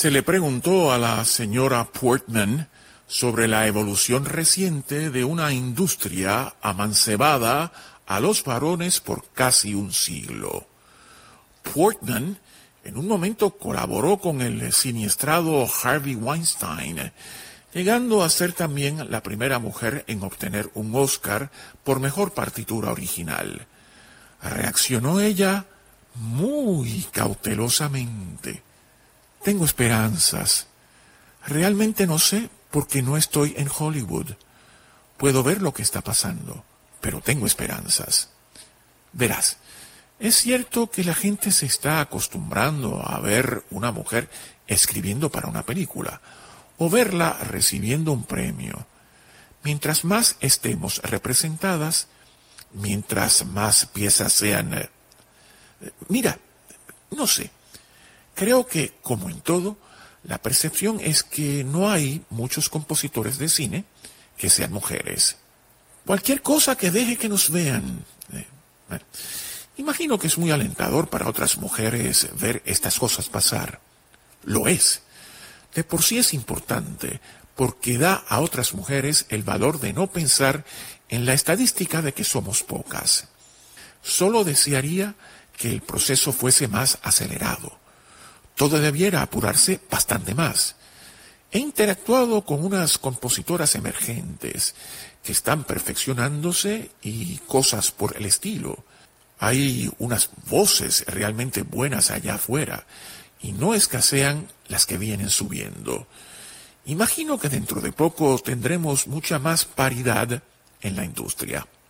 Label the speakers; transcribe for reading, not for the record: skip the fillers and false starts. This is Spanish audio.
Speaker 1: Se le preguntó a la señora Portman sobre la evolución reciente de una industria amancebada a los varones por casi un siglo. Portman en un momento colaboró con el siniestrado Harvey Weinstein, llegando a ser también la primera mujer en obtener un Oscar por mejor partitura original. Reaccionó ella muy cautelosamente. Tengo esperanzas. Realmente no sé porque no estoy en Hollywood. Puedo ver lo que está pasando, pero tengo esperanzas. Verás, es cierto que la gente se está acostumbrando a ver una mujer escribiendo para una película o verla recibiendo un premio. Mientras más estemos representadas, mientras más piezas sean... Mira, no sé. Creo que, como en todo, la percepción es que no hay muchos compositores de cine que sean mujeres. Cualquier cosa que deje que nos vean. Bueno, imagino que es muy alentador para otras mujeres ver estas cosas pasar. Lo es. De por sí es importante, porque da a otras mujeres el valor de no pensar en la estadística de que somos pocas. Solo desearía que el proceso fuese más acelerado. Todo debiera apurarse bastante más. He interactuado con unas compositoras emergentes que están perfeccionándose y cosas por el estilo. Hay unas voces realmente buenas allá afuera y no escasean las que vienen subiendo. Imagino que dentro de poco tendremos mucha más paridad en la industria.